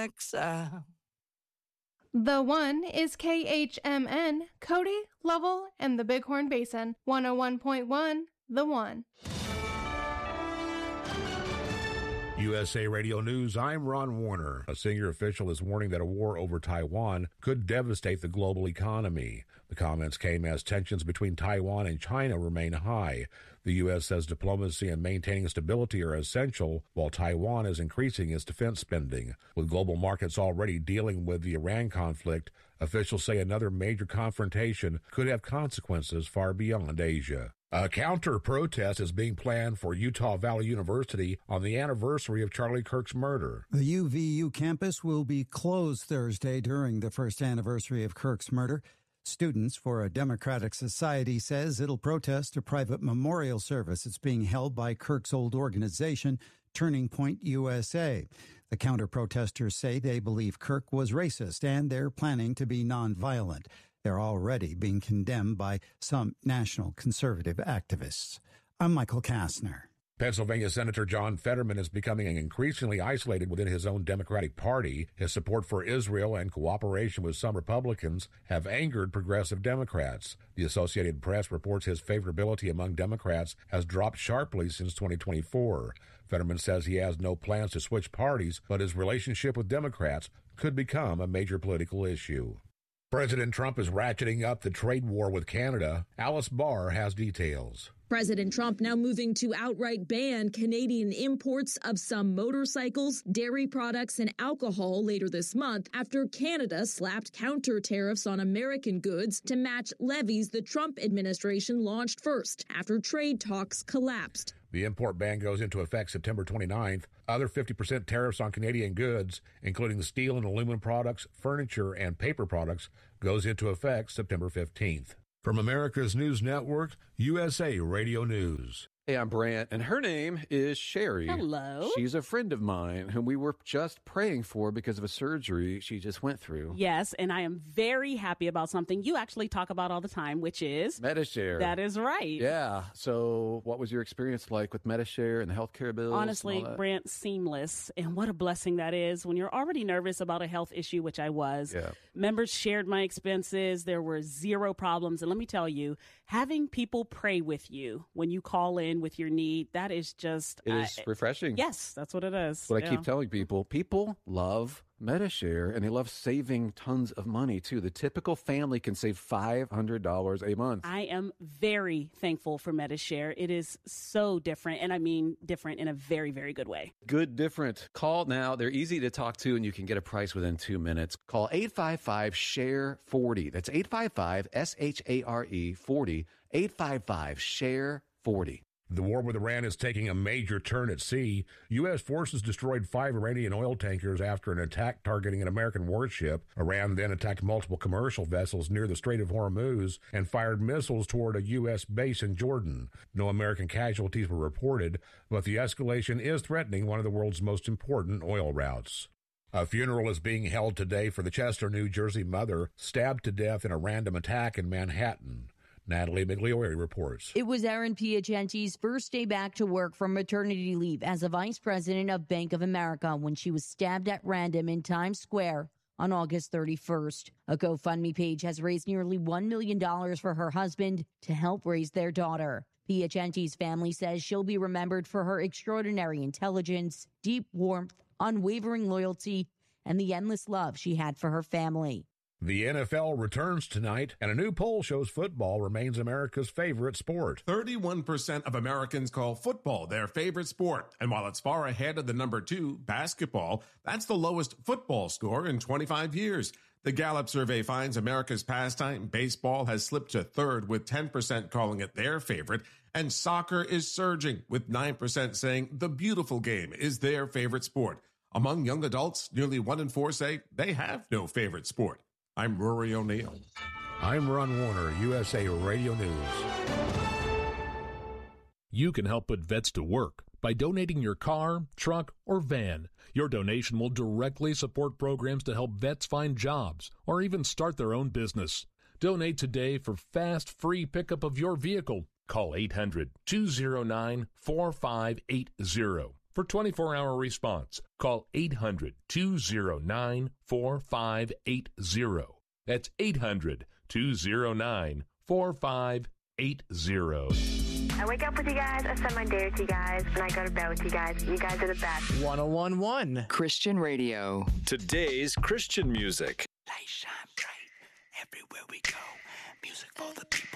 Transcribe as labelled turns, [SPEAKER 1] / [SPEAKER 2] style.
[SPEAKER 1] Alexa.
[SPEAKER 2] The One is KHMN, Cody, Lovell, and the Bighorn Basin. 101.1, The One.
[SPEAKER 3] USA Radio News, I'm Ron Warner. A senior official is warning that a war over Taiwan could devastate the global economy. The comments came as tensions between Taiwan and China remain high. The U.S. says diplomacy and maintaining stability are essential, while Taiwan is increasing its defense spending. With global markets already dealing with the Iran conflict, officials say another major confrontation could have consequences far beyond Asia. A counter-protest is being planned for Utah Valley University on the anniversary of Charlie Kirk's murder.
[SPEAKER 4] The UVU campus will be closed Thursday during the first anniversary of Kirk's murder. Students for a Democratic Society says it'll protest a private memorial service that's being held by Kirk's old organization, Turning Point USA. The counter-protesters say they believe Kirk was racist and they're planning to be nonviolent. They're already being condemned by some national conservative activists. I'm Michael Kastner.
[SPEAKER 3] Pennsylvania Senator John Fetterman is becoming increasingly isolated within his own Democratic Party. His support for Israel and cooperation with some Republicans have angered progressive Democrats. The Associated Press reports his favorability among Democrats has dropped sharply since 2024. Fetterman says he has no plans to switch parties, but his relationship with Democrats could become a major political issue. President Trump is ratcheting up the trade war with Canada. Alice Barr has details.
[SPEAKER 5] President Trump now moving to outright ban Canadian imports of some motorcycles, dairy products, and alcohol later this month after Canada slapped counter tariffs on American goods to match levies the Trump administration launched first after trade talks collapsed.
[SPEAKER 3] The import ban goes into effect September 29th. Other 50% tariffs on Canadian goods, including steel and aluminum products, furniture, and paper products, goes into effect September 15th. From America's News Network, USA Radio News.
[SPEAKER 6] Hey, I'm Brant, and her name is Sherry.
[SPEAKER 7] Hello.
[SPEAKER 6] She's a friend of mine whom we were just praying for because of a surgery she just went through.
[SPEAKER 7] Yes, and I am very happy about something you actually talk about all the time, which is
[SPEAKER 6] Medi-Share.
[SPEAKER 7] That is right.
[SPEAKER 6] Yeah. So what was your experience like with Medi-Share and the healthcare bills?
[SPEAKER 7] Honestly, Brant, seamless. And what a blessing that is when you're already nervous about a health issue, which I was.
[SPEAKER 6] Yeah.
[SPEAKER 7] Members shared my expenses. There were zero problems. And let me tell you, having people pray with you when you call in with your need, that is just...
[SPEAKER 6] It is refreshing.
[SPEAKER 7] Yes, that's what it is.
[SPEAKER 6] What I keep telling people, people love Medi-Share, and they love saving tons of money, too. The typical family can save $500 a month.
[SPEAKER 7] I am very thankful for Medi-Share. It is so different, and I mean different in a very, very good way.
[SPEAKER 6] Good different. Call now. They're easy to talk to, and you can get a price within 2 minutes. Call 855-SHARE-40. That's 855-SHARE-40. 855-SHARE-40.
[SPEAKER 3] The war with Iran is taking a major turn at sea. U.S. forces destroyed 5 Iranian oil tankers after an attack targeting an American warship. Iran then attacked multiple commercial vessels near the Strait of Hormuz and fired missiles toward a U.S. base in Jordan. No American casualties were reported, but the escalation is threatening one of the world's most important oil routes. A funeral is being held today for the Chester, New Jersey mother stabbed to death in a random attack in Manhattan. Natalie Migliore reports.
[SPEAKER 8] It was Erin Piacenti's first day back to work from maternity leave as a vice president of Bank of America when she was stabbed at random in Times Square on August 31st. A GoFundMe page has raised nearly $1 million for her husband to help raise their daughter. Piacenti's family says she'll be remembered for her extraordinary intelligence, deep warmth, unwavering loyalty, and the endless love she had for her family.
[SPEAKER 3] The NFL returns tonight, and a new poll shows football remains America's favorite sport.
[SPEAKER 9] 31% of Americans call football their favorite sport. And while it's far ahead of the number 2, basketball, that's the lowest football score in 25 years. The Gallup survey finds America's pastime, baseball, has slipped to 3rd, with 10% calling it their favorite. And soccer is surging, with 9% saying the beautiful game is their favorite sport. Among young adults, nearly 1 in 4 say they have no favorite sport. I'm Rory O'Neill.
[SPEAKER 3] I'm Ron Warner, USA Radio News.
[SPEAKER 10] You can help put vets to work by donating your car, truck, or van. Your donation will directly support programs to help vets find jobs or even start their own business. Donate today for fast, free pickup of your vehicle. Call 800-209-4580. For 24-hour response, call 800-209-4580. That's 800-209-4580.
[SPEAKER 1] I wake up with you guys, I spend my day with you guys, and I go to bed with you guys. You guys are the best.
[SPEAKER 11] 101.1
[SPEAKER 12] Christian Radio.
[SPEAKER 13] Today's Christian music.
[SPEAKER 14] Light shine bright everywhere we go. Music for the people.